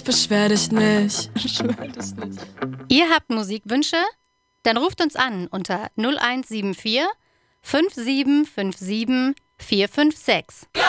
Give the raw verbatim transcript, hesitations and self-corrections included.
ich beschwer dich nicht. Beschwer dich nicht. Ihr habt Musikwünsche? Dann ruft uns an unter null eins sieben vier fünf sieben fünf sieben vier fünf sechs.